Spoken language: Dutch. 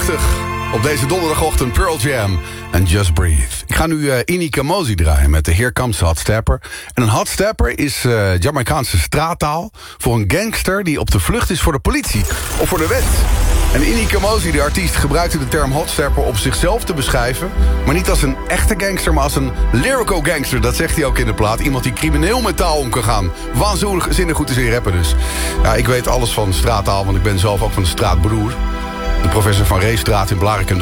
prachtig. Op deze donderdagochtend Pearl Jam en Just Breathe. Ik ga nu Ini Kamosi draaien met de Here Comes the Hot Stepper. En een hot stepper is Jamaicaanse straattaal voor een gangster die op de vlucht is voor de politie of voor de wet. En Ini Kamosi, de artiest, gebruikte de term hot stepper om zichzelf te beschrijven, maar niet als een echte gangster, maar als een lyrical gangster. Dat zegt hij ook in de plaat. Iemand die crimineel met taal om kan gaan. Waanzinnig goed is in rappen dus. Ja, ik weet alles van straattaal, want ik ben zelf ook van de straatbroer. De professor van Reestraat in Blarikum